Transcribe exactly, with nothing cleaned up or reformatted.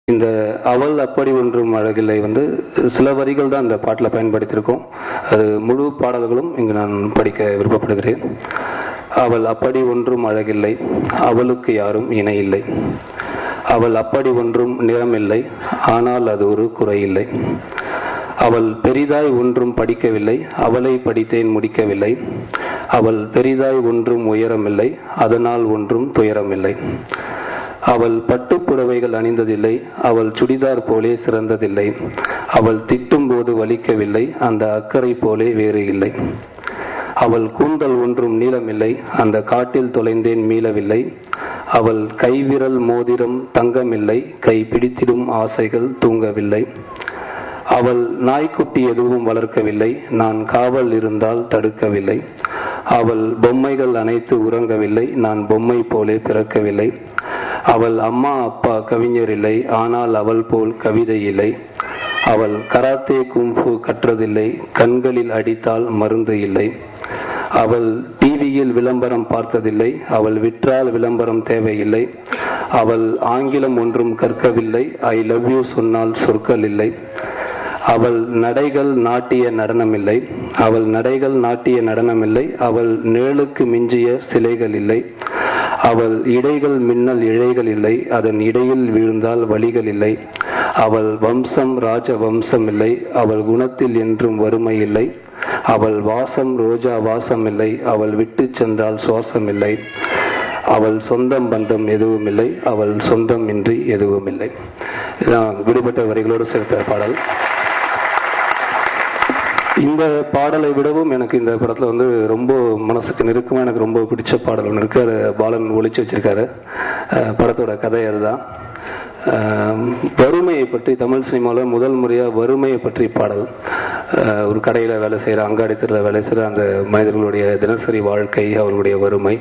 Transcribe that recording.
இந்த அவள் அப்படி ஒன்றும் அழகில்லை வந்து சில வரிகள் தான் இந்த பாட்டில் பயன்படுத்தியிருக்கோம். அது முழு பாடல்களும் இங்கு நான் படிக்க விருப்பப்படுகிறேன். அவள் அப்படி ஒன்றும் அழகில்லை, அவளுக்கு யாரும் இணை இல்லை. அவள் அப்படி ஒன்றும் நிறமில்லை, ஆனால் அது ஒரு குறையில்லை. அவள் பெரிதாய் ஒன்றும் படிக்கவில்லை, அவளை படித்தேன் முடிக்கவில்லை. அவள் பெரிதாய் ஒன்றும் உயரமில்லை, அதனால் ஒன்றும் துயரமில்லை. அவள் பட்டுப்புடவைகள் அணிந்ததில்லை, அவள் சுடிதார் போலே சிறந்ததில்லை. அவள் திட்டும் போது வலிக்கவில்லை, அந்த அக்கறை போலே வேறு இல்லை. அவள் கூந்தல் ஒன்றும் நீளமில்லை, அந்த காட்டில் தொலைந்தேன் மீளவில்லை. அவள் கைவிரல் மோதிரம் தங்கமில்லை, கை பிடித்திடும் ஆசைகள் தூங்கவில்லை. அவள் நாய்க்குட்டி எதுவும் வளர்க்கவில்லை, நான் காவல் இருந்தால் தடுக்கவில்லை. அவள் பொம்மைகள் அனைத்து உறங்கவில்லை, நான் பொம்மை போலே பிறக்கவில்லை. அவள் அம்மா அப்பா கவிஞர் இல்லை, ஆனால் அவள் போல் கவிதை இல்லை. அவள் கராத்தே கும்பு கற்றதில்லை, கண்களில் அடித்தால் மருந்து இல்லை. அவள் டிவியில் விளம்பரம் பார்த்ததில்லை, அவள் விற்றால் விளம்பரம் தேவையில்லை. அவள் ஆங்கிலம் ஒன்றும் கற்கவில்லை, ஐ லவ் யூ சொன்னால் சொற்கள் இல்லை. அவள் நடைகள் நாட்டிய நடனமில்லை, அவள் நடைகள் நாட்டிய நடனமில்லை. அவள் நிழலுக்கு மிஞ்சிய சிலைகள் இல்லை. அவள் இடைகள் மின்னல் இழைகள் இல்லை, அதன் இடையில் விழுந்தால் வழிகள் இல்லை. அவள் வம்சம் ராஜ வம்சம் இல்லை, அவள் குணத்தில் என்றும் வறுமை இல்லை. அவள் வாசம் ரோஜா வாசம் இல்லை, அவள் விட்டு சென்றால் சுவாசம் இல்லை. அவள் சொந்தம் பந்தம் எதுவும் இல்லை, அவள் சொந்தம் இன்றி எதுவும் இல்லை. இதான் விடுபட்ட வரிகளோடு சேர்த்த பாடல். இந்த பாடலை விடவும் எனக்கு இந்த படத்துல வந்து ரொம்ப மனசுக்கு நெருக்கமா எனக்கு ரொம்ப பிடிச்ச பாடல் ஒன்று இருக்கு. அது பாலன் ஒழிச்சு வச்சிருக்காரு. படத்தோட கதை அதுதான். வறுமையை பற்றி தமிழ் சினிமாவில் முதல் முறையா வறுமையை பற்றி பாடல். ஒரு கடையில வேலை செய்யற, அங்காடி தெருல வேலை செய்யற அந்த மனிதர்களுடைய தினசரி வாழ்க்கை, அவர்களுடைய வறுமை,